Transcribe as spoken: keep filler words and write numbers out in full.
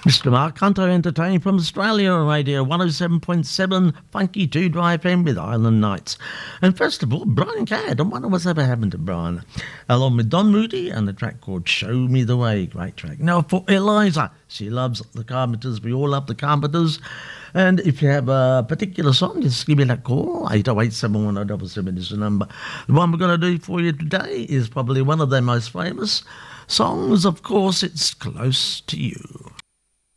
Mister Mark Hunter entertaining from Australia on Radio one oh seven point seven Funky two Drive M with Island Nights. And first of all, Brian Cadd. I wonder what's ever happened to Brian. Along with Don Moody and the track called Show Me the Way. Great track. Now for Eliza, she loves the Carpenters. We all love the Carpenters. And if you have a particular song, just give me that call. eight oh eight, seven one oh, seven seven is the number. The one we're going to do for you today is probably one of their most famous songs. Of course, it's Close to You.